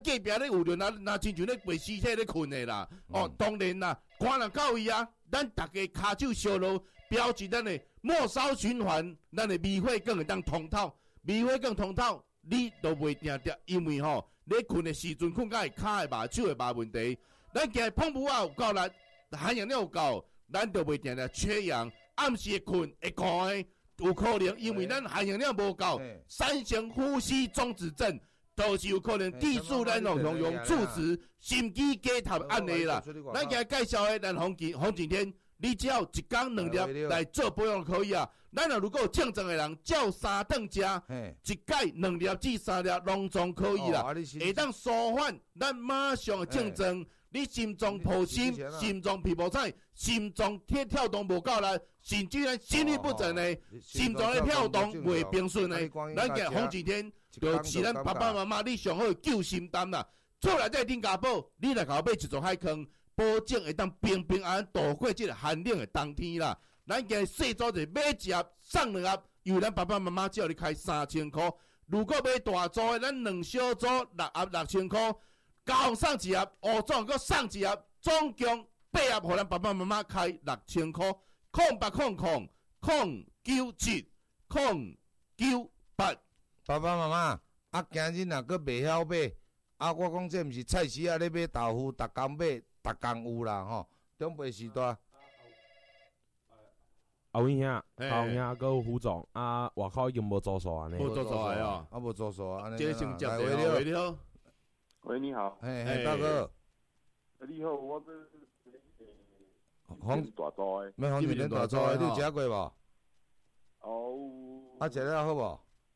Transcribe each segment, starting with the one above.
隔壁咧有着那亲像咧陪尸体咧困的啦。当然啦，赶人到位啊，咱大家骹手烧落，标志咱的末梢循环，咱的微血管会当通透，微血管通透，你都袂定定，因为你困的时阵困到骹的麻手的麻问题，咱今日碰不啊有够力，含氧量有够，咱就袂定定缺氧，暗时会困会寒的，有可能因为咱含氧量无够，三型呼吸中止症。都是有可能地素咱用猝死、心肌梗塞案例啦。咱今日介绍的咱黄景天，你只要一天2粒来做保养就可以啊。咱如果有症状的人，照3顿食，一盖2粒至3粒拢总可以啦。会当舒缓咱马上的症状。你心脏破心、心脏皮肤彩、心脏跳动无够力，甚至咱心律不整的，心脏的跳动袂平顺的，咱今黄景天就是咱爸爸妈妈你上好的救心丹啦。厝内底顶家宝，你来甲我买一座海坑，保证会当平平安安度过这个寒冷的冬天啦。咱今日细组者买一盒送2盒，因为咱爸爸妈妈只要你开3000块，如果买大组的，咱2小组6盒6000块。加上送一盒，5总搁送一盒，总共8盒，互咱爸爸妈妈开6000块。0800-097-098。 爸爸妈妈，今日若搁袂晓买，我讲这毋是菜市仔咧买豆腐，逐工买，逐工有啦吼。中北时代。 阿伟兄，阿伟兄，搁有胡总外口已经无做数安尼。 无做数的哦， 无做数安尼。 这先接的你好。 喂，你好。 大哥。 你好，我是黄大组的。 咩黄景大组的，你有食过无？ 哦。 食了好无？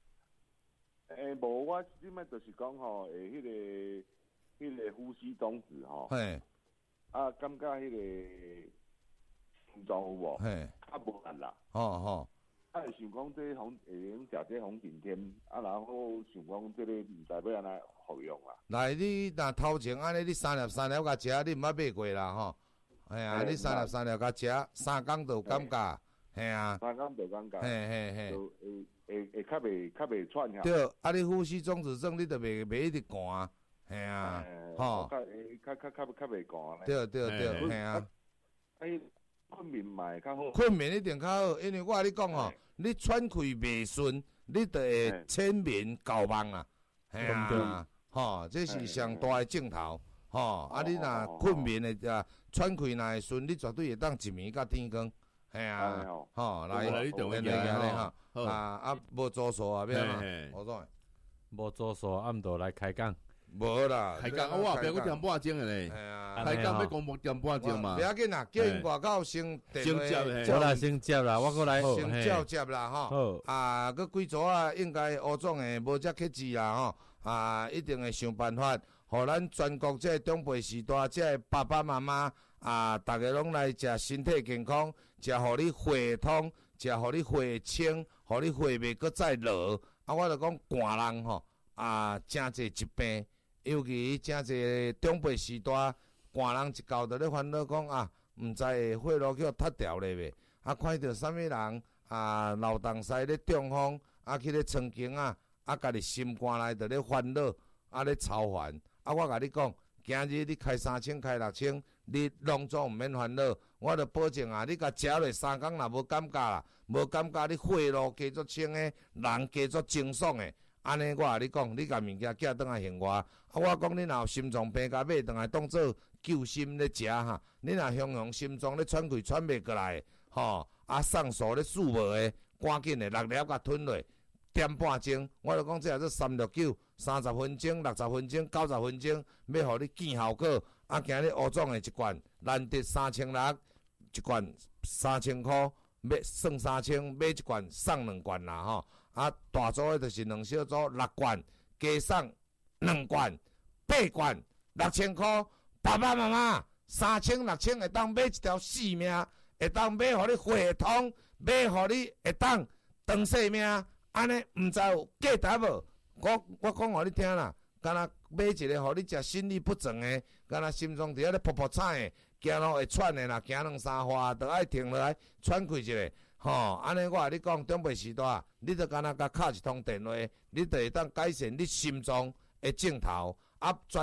无，我即摆就是讲迄个呼吸中止嘿。 感觉迄个心脏有无？ 嘿。 较无力啦。想讲这会用食这红景天，然后想讲这个唔知要安怎服用啦。 来，你若头前安尼，你3粒甲食，你毋捌买过啦吼。你3粒甲食，3工就有感觉，嘿啊。 3工就有感觉。 嘿。 就会较袂喘呀。 对，你呼吸中止症，你就袂一直寒，嘿啊。 较袂寒。 对，嘿啊。 困眠嘛较好。 困眠一定较好，因为我甲你讲你喘气袂顺，你就会浅眠搞梦啦，嘿啊，这是上大的镜头，你若困眠的喘气若会顺，你绝对会当一暝到天光，嘿啊，来， 你同我讲无做数啊，要安怎？我讲， 无做数，暗顿来开讲。 无啦， 开讲我后壁我点半钟的咧，开讲要讲无点半钟嘛。 不要紧啦，叫因外口先接咧， 我来先接啦，我过来先接啦吼。佮几组应该吴总诶无遮克制啦吼。一定会想办法，互咱全国这中辈时代这爸爸妈妈大家拢来食身体健康，食互你血通，食互你血清，互你血袂搁再落。我就讲寒人吼真侪疾病。尤其真侪中辈时代，寒人一到就咧烦恼讲毋知血路叫塌掉咧袂？看到啥物人脑洞西咧中风，去咧曾经家己心肝内就咧烦恼，咧操烦。我甲你讲，今日你开3000开6000，你拢总毋免烦恼。我著保证你甲食落3工若无感觉啦，无感觉你血路加足清诶，人加足清爽诶。安尼我甲你讲，你甲物件寄转来还我。我讲你若有心脏病，甲买转来当做救心咧食哈。你若向心脏咧喘气喘袂过来，送数咧数无诶，赶紧诶6粒甲吞落，点半钟。我就讲这是369，30分钟、60分钟、90分钟，要互你见效果。今日乌总诶一罐，难得3600，一罐3000块。买算3000，买一罐送2罐啦吼。大组的就是2小组6罐，加送2罐8罐6000块。爸爸妈妈3000、6000会当买一条性命，会当买互你血通，买互你会当长性命。安尼毋知有价值无？我讲互你听啦，敢若买一个互你食心律不整的，敢若心脏伫遐咧噗噗惨的。行路会喘的啦，行2-3下就爱停落来喘气一下，安尼我甲你讲，中辈时代，你就敢若甲敲一通电话，你就会当改善你心脏的镜头。